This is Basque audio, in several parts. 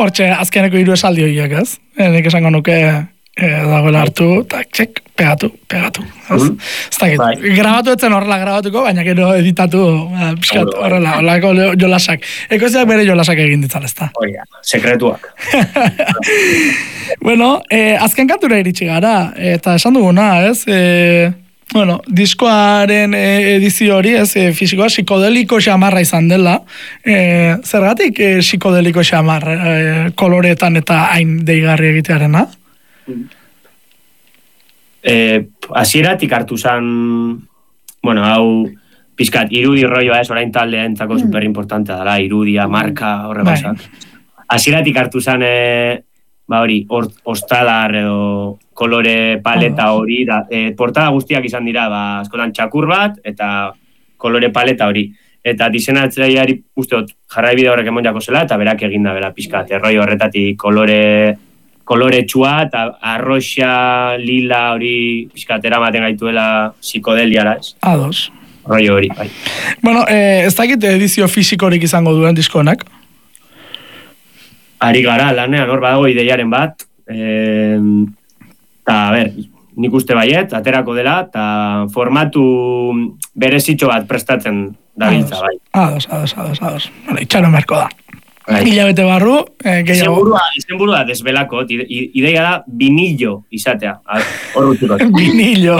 Hortxe, azkeneko 3 esaldi horiek, ez? Nik esango nuke dagoela hartu, eta txek, pegatu. Ez dakit, grabatu etzen horrela grabatuko, baina gero editatu, piskat, horrela, horrelako jolasak. Ekoziak bere jolasak egin ditzal, ez da? Oia, sekretuak. Bueno, azken kantura iritsi gara, eta esan duguna, ez? Bueno, diskoaren edizio hori, ez, fisikoa, psikodeliko xamarra izan dela. Zergatik psikodeliko xamar koloreetan eta hain deigarri egitearena? Hasieratik hartu zan, bueno, hau pizkat, irudi rolloa ez, orain taldea entzako super importantea dela, irudia, marka, horre basak. Hasieratik hartu zan, hori, ostadar edo kolore paleta hori, portada guztiak izan dira, askotan txakur bat, eta kolore paleta hori. Eta diseinatzaileari usteot jarraibide horrek emonjako zela, eta berak eginda bera pizkat, erroi horretatik kolore txua, eta arroxa, lila hori pizkat eramaten gaituela psikodeliara, ez? Ados. Rollo hori, bai. Bueno, ez dakit edizio fisikorik izango duen diskonak? Ari gara, lanean, hor badago ideiaren bat, eta, nik uste baiet, aterako dela, eta formatu berezitxo bat prestatzen dabiltza, bai. Ados. Itxaron berko da. Hilabete barru, gehiago. Izenburua desbelako, ideia da vinilo izatea. Hor ruturot. Vinilo.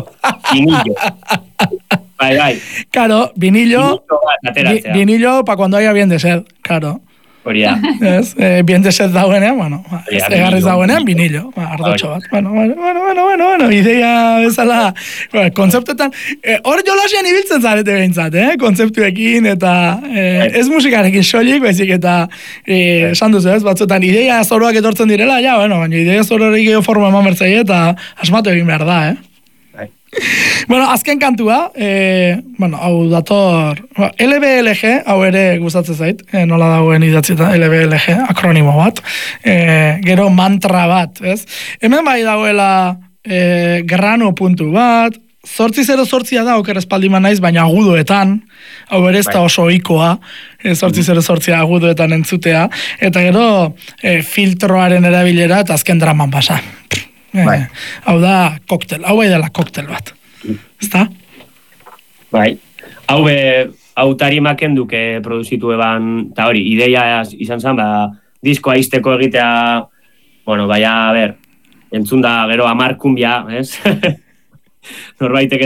Bai. Claro, vinilo para cuando haya bien de ser, claro. Hori da. Bien de ser dauenean, bueno, egarriz dauenean, vinilo, ardotxo bat. Bueno, ideia bezala, kontzeptuetan, hor jolasian ibiltzen zarete behintzat, kontzeptuekin, eta ez musikarekin soilik, baizik, eta esan duzu ez, batzuetan, ideia zoroak etortzen direla, ja, baina ideia zororik forma eman bertzei, eta asmatu egin behar da, Bueno, azken kantua, hau dator, LBLG, hau ere gustatzen zait, nola dagoen idatzita, LBLG, akronimo bat, gero mantra bat, ez? Hemen bai dagoela grano puntu bat, 808 da, oker espaldiman naiz, baina agudoetan, hau ere ez da oso ohikoa, 808 agudoetan entzutea, eta gero filtroaren erabilera eta azken draman pasa. Hau da koktel, hau bai dela koktel bat. Ezta? Bai. Hau tarimak enduke produzitu eban, eta hori, ideia izan zen, diskoa izteko egitea, bueno, entzun da gero 10 kumbia, ez? Norbaitek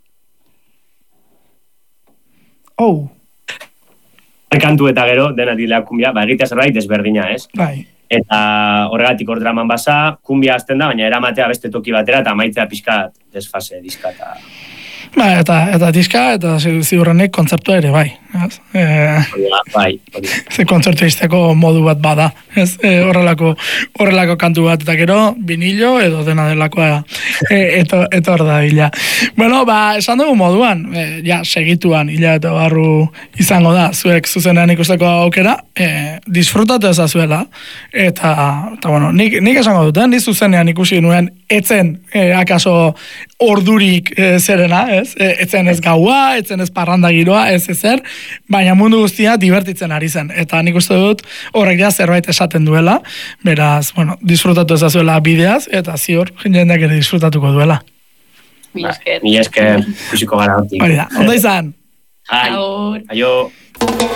kantu eta gero, dena dilea kumbia, egitea zerbait desberdina, ez? Bai. Eta horregatik hor draman basa, kumbia azten da, baina eramatea beste toki batera eta amaitzea pixka desfase diska eta... Eta diska, eta ziurrenek kontzeptua ere, bai. Bai. Ze kontzertu izteko modu bat bada, horrelako kantu bat, eta gero, vinilo edo dena delakoa etor da bila. Bueno, esan dugu moduan, segituan, hilabete barru izango da, zuek zuzenean ikusteko aukera, disfrutatu ezazuela, eta bueno, nik esango dut, nik zuzenean ikusi nuen, etzen, akaso, ordurik zerena, etzen ez gaua, etzen ez parranda giroa, ez ezer, baina mundu guztia divertitzen ari zen. Eta nik uste dut horrek ja zerbait esaten duela, beraz, bueno, disfrutatu ezazuela bideaz, eta zior, jendeak ere disfrutatuko duela. Mi esker, fiziko gara hortik. Ondo izan. Aio.